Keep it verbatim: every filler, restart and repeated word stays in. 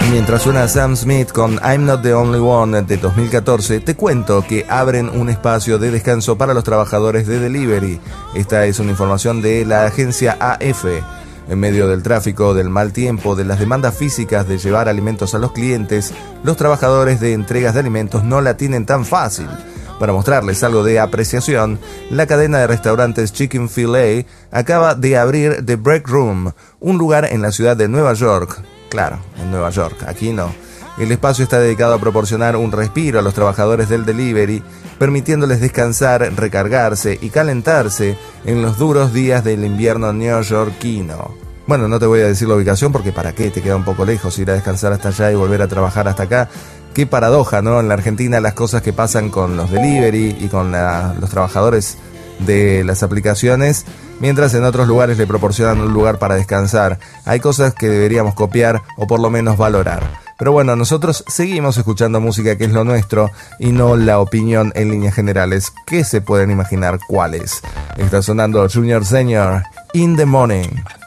Mientras suena Sam Smith con I'm Not the Only One de dos mil catorce, te cuento que abren un espacio de descanso para los trabajadores de delivery. Esta es una información de la agencia A F. En medio del tráfico, del mal tiempo, de las demandas físicas de llevar alimentos a los clientes, los trabajadores de entregas de alimentos no la tienen tan fácil. Para mostrarles algo de apreciación, la cadena de restaurantes Chick-fil-A acaba de abrir The Break Room, un lugar en la ciudad de Nueva York. Claro, en Nueva York, aquí no. El espacio está dedicado a proporcionar un respiro a los trabajadores del delivery, permitiéndoles descansar, recargarse y calentarse en los duros días del invierno neoyorquino. Bueno, no te voy a decir la ubicación porque para qué, te queda un poco lejos ir a descansar hasta allá y volver a trabajar hasta acá. Qué paradoja, ¿no? En la Argentina las cosas que pasan con los delivery y con la, los trabajadores de las aplicaciones, mientras en otros lugares le proporcionan un lugar para descansar. Hay cosas que deberíamos copiar o por lo menos valorar. Pero bueno, nosotros seguimos escuchando música que es lo nuestro y no la opinión en líneas generales. ¿Qué se pueden imaginar cuál es? Está sonando Junior Senior, In the Morning.